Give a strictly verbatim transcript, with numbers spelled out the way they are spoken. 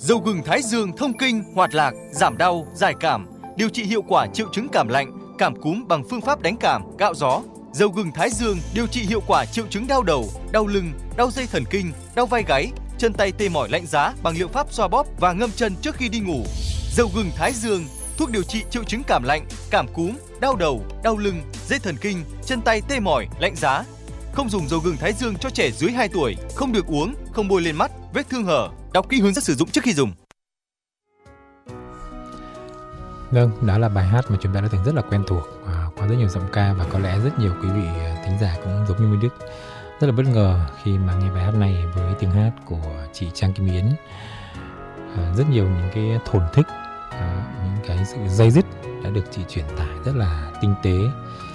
Dầu gừng Thái Dương thông kinh, hoạt lạc, giảm đau, giải cảm, điều trị hiệu quả triệu chứng cảm lạnh, cảm cúm bằng phương pháp đánh cảm, gạo gió. Dầu gừng Thái Dương điều trị hiệu quả triệu chứng đau đầu, đau lưng, đau dây thần kinh, đau vai gáy, chân tay tê mỏi lạnh giá bằng liệu pháp xoa bóp và ngâm chân trước khi đi ngủ. Dầu gừng Thái Dương, thuốc điều trị triệu chứng cảm lạnh, cảm cúm, đau đầu, đau lưng, dây thần kinh, chân tay tê mỏi, lạnh giá. Không dùng dầu gừng Thái Dương cho trẻ dưới hai tuổi, không được uống, không bôi lên mắt, vết thương hở. Đọc kỹ hướng dẫn sử dụng trước khi dùng. Vâng, đó là bài hát mà chúng ta đã từng rất là quen thuộc à, qua rất nhiều giọng ca, và có lẽ rất nhiều quý vị thính giả cũng giống như Minh Đức rất là bất ngờ khi mà nghe bài hát này với tiếng hát của chị Trang Kim Yến. À, rất nhiều những cái thổn thức, à, những cái sự dây dứt đã được chị truyền tải rất là tinh tế